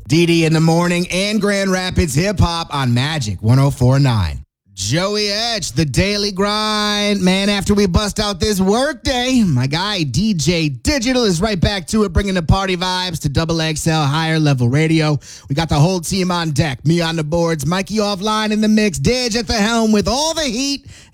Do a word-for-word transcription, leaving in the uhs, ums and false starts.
D D in the morning and Grand Rapids hip hop on Magic one oh four point nine. Joey Etch, the daily grind. Man, after we bust out this work day, my guy D J Digital is right back to it, bringing the party vibes to Double X L Higher Level Radio. We got the whole team on deck. Me on the boards, Mikey offline in the mix, Didge at the helm with all the heat.